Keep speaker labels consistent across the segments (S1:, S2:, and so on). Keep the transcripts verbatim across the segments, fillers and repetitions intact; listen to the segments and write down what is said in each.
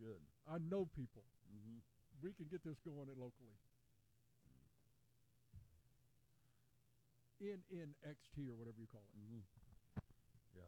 S1: good.
S2: I know people.
S1: Mm-hmm.
S2: We can get this going locally. In in X T or whatever you call it.
S1: Mm-hmm. Yeah.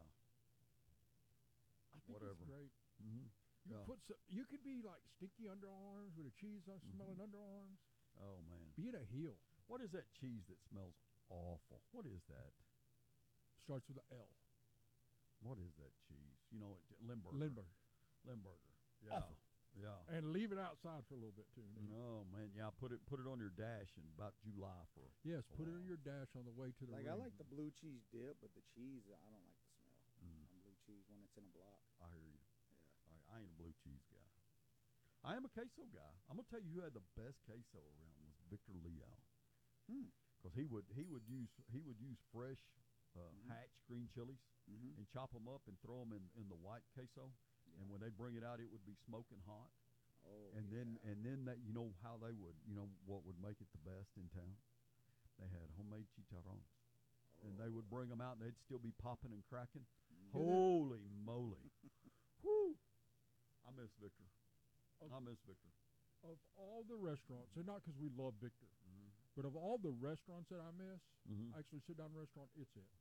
S2: I think
S1: Whatever.
S2: it's great.
S1: Mm-hmm.
S2: You
S1: Yeah.
S2: put some, you could be like stinky underarms with a cheese on smelling
S1: Mhm.
S2: underarms.
S1: Oh man.
S2: Be it a heel.
S1: What is that cheese that smells awful? What is that?
S2: Starts with a L.
S1: What is that cheese? You know, it, Limburger.
S2: Limburger.
S1: Limburger. Yeah.
S2: Awful.
S1: Yeah.
S2: And leave it outside for a little bit too.
S1: Oh man, yeah. Put it put it on your dash in about July for.
S2: Yes,
S1: a
S2: put it
S1: while.
S2: on your dash on the way to the
S3: Like
S2: ring.
S3: I like the blue cheese dip, but the cheese I don't like the smell
S1: Mm.
S3: on blue cheese when it's in a block.
S1: I hear you.
S3: Yeah.
S1: I, I ain't a blue cheese guy. I am a queso guy. I'm gonna tell you who had the best queso around was Victor Leo,
S3: Hmm.
S1: because he would he would use he would use fresh uh,
S3: Mhm.
S1: Hatch green chilies
S3: Mm-hmm.
S1: and chop them up and throw them in, in the white queso,
S3: Yeah.
S1: and when they bring it out, it would be smoking hot.
S3: Oh.
S1: And then
S3: yeah.
S1: and then that you know how they would you know what would make it the best in town? They had homemade chicharrones, and they would bring them out, and they'd still be popping and cracking.
S3: Mhm.
S1: Holy moly! Whoo! I miss Victor.
S2: Okay.
S1: I miss Victor.
S2: Of all the restaurants, and not because we love Victor,
S1: Mm-hmm.
S2: but of all the restaurants that I miss,
S1: Mhm.
S2: actually sit down restaurant, it's it.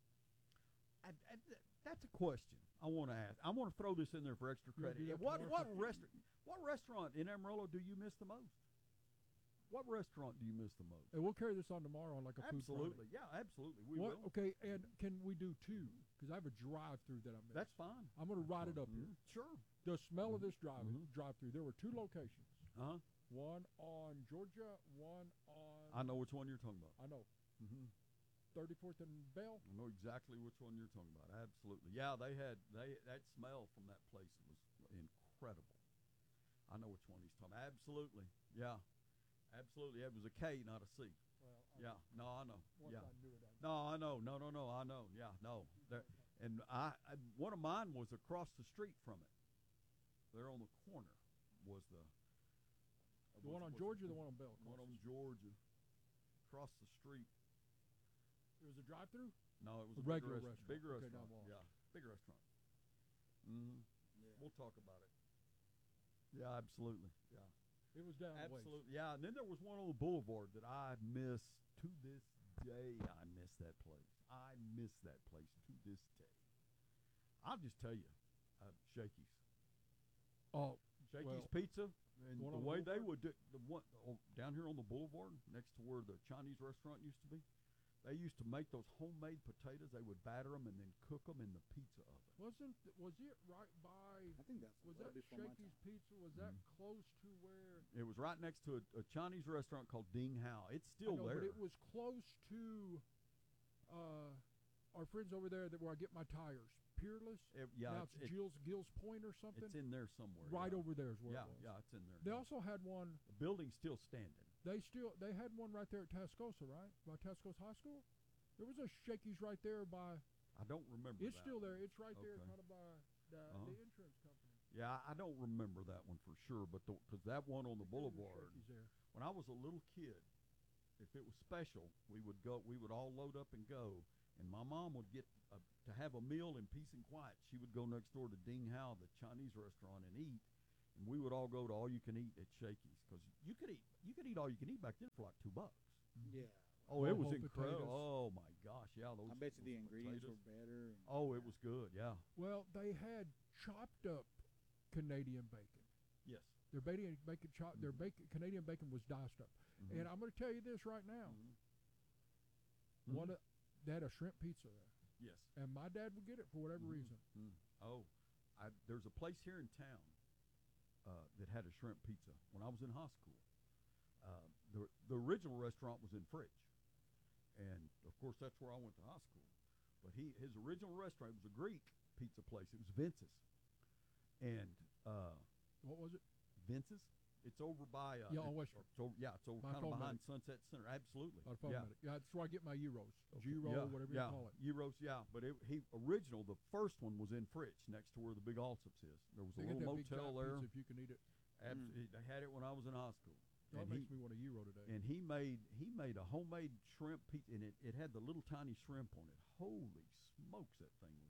S1: I, I, th- that's a question I want to ask. I want to throw this in there for extra
S2: You wanna
S1: credit.
S2: do that
S1: What
S2: tomorrow?
S1: what restaurant? What restaurant in Amarillo do you miss the most? What restaurant do you miss the most?
S2: And we'll carry this on tomorrow on like a
S1: Absolutely,
S2: food
S1: yeah, absolutely. We
S2: Friday. What?
S1: will.
S2: Okay, and can we do two? Because I have a drive-through that I missed.
S1: That's fine.
S2: I'm going to write it up
S1: Mhm.
S2: here.
S1: Sure.
S2: The smell of this drive
S1: Mhm.
S2: drive-through. There were two locations.
S1: Uh huh.
S2: One on Georgia, one on
S1: I know which one you're talking about.
S2: I know
S1: Mm-hmm.
S2: thirty-fourth and Bell.
S1: I know exactly which one you're talking about. Absolutely. Yeah, they had they that smell from that place was incredible. I know which one he's talking about. Absolutely. Yeah. Absolutely. It was a K, not a C.
S2: Well, I
S1: Yeah. No, I know.
S2: Once
S1: Yeah.
S2: I knew it, I
S1: No, I know. No, no, no. I know. Yeah, no. There, and I, I, one of mine was across the street from it. There on the corner was the.
S2: The one on
S1: was-
S2: Georgia, or the one on Bell.
S1: One on Georgia. Across the street.
S2: It was a drive-through.
S1: No, it was
S2: A
S1: a,
S2: regular
S1: bigger
S2: restaurant.
S1: Bigger
S2: Okay, now
S1: restaurant.
S2: I'm lost.
S1: Yeah, bigger restaurant. Mm-hmm.
S3: Yeah.
S1: We'll talk about it. Yeah, absolutely. Yeah,
S2: It was down the way.
S1: absolutely. Yeah, and then there was one on the boulevard that I miss to this day. I miss that place. I miss that place to this day. I'll just tell you, uh, Shakey's.
S2: Oh,
S1: Shakey's
S2: well,
S1: Pizza, and
S2: one
S1: the
S2: on the
S1: way they
S2: boulevard?
S1: would do the one oh, down here on the boulevard next to where the Chinese restaurant used to be. They used to make those homemade potatoes. They would batter them and then cook them in the pizza oven.
S2: wasn't was it right by?
S3: I think that's
S2: Was
S3: well
S2: that
S3: before my
S2: Shakey's
S3: time.
S2: Pizza? Was that
S1: Mhm.
S2: close to where?
S1: It was right next to a, a Chinese restaurant called Ding Hao. It's
S2: I
S1: still
S2: know,
S1: there.
S2: but it was close to uh, our friends over there that where I get my tires. Peerless.
S1: It- yeah,
S2: now
S1: it's,
S2: it's
S1: it-
S2: Gills Gills Point or something.
S1: it's in there somewhere.
S2: right
S1: yeah.
S2: over there is where
S1: Yeah,
S2: it was.
S1: yeah, it's in there.
S2: They also had one.
S1: the building's still standing.
S2: They still they had one right there at Tascosa, right by Tascosa High School. There was a Shakey's right there by.
S1: I don't remember.
S2: It's
S1: that
S2: still
S1: one.
S2: there. It's right there,
S1: Okay.
S2: kind of by the,
S1: Uh-huh.
S2: the insurance company.
S1: Yeah, I I don't remember that one for sure, but because that one on the
S2: There was a
S1: boulevard.
S2: Shakey's there.
S1: When I was a little kid, if it was special, we would go. We would all load up and go, and my mom would get a, to have a meal in peace and quiet. She would go next door to Ding Hao, the Chinese restaurant, and eat. And we would all go to all you can eat at Shakey's because you could eat. You could eat all you can eat back then for like two bucks.
S3: Yeah.
S1: Oh, it
S2: All
S1: was
S2: whole
S1: incredible.
S2: potatoes.
S1: Oh my gosh, yeah. Those.
S3: I bet you the
S1: those
S3: ingredients
S1: potatoes.
S3: were better. And,
S1: Oh, it was good. Yeah.
S2: Well, they had chopped up Canadian bacon.
S1: Yes.
S2: Their bacon, bacon chop, their
S1: Mhm.
S2: bacon, Canadian bacon was diced up.
S1: Mhm.
S2: And I'm going to tell you this right now.
S1: Mhm.
S2: One,
S1: Mhm.
S2: of, they had a shrimp pizza there,
S1: Yes.
S2: and my dad would get it for whatever
S1: Mhm.
S2: reason.
S1: Mm. Oh, I, there's a place here in town uh, that had a shrimp pizza when I was in high school. Uh, the the original restaurant was in Fridge, and of course that's where I went to high school. But he his original restaurant was a Greek pizza place. It was Vince's, and uh,
S2: What was it?
S1: Vince's. It's over by uh,
S2: Yeah, on
S1: it-
S2: Western.
S1: It's over, yeah, it's over
S2: By
S1: kind of behind
S2: Foamedic.
S1: Sunset Center. Absolutely.
S2: I'd phone
S1: yeah.
S2: about it. Yeah, that's where I get my euros.
S1: Okay.
S2: Gyro,
S1: yeah,
S2: whatever
S1: yeah.
S2: you call it.
S1: Euros, yeah. But it, he original, the first one was in Fritz, next to where the big Allsup's is. There was a
S2: They got
S1: little
S2: that big
S1: motel
S2: giant
S1: there.
S2: pizza if you can eat it.
S1: Absolutely, they had it when I was in high school.
S2: That
S1: and
S2: makes
S1: he,
S2: me want a euro today.
S1: and he made he made a homemade shrimp pizza, and it, it had the little tiny shrimp on it. Holy smokes, that thing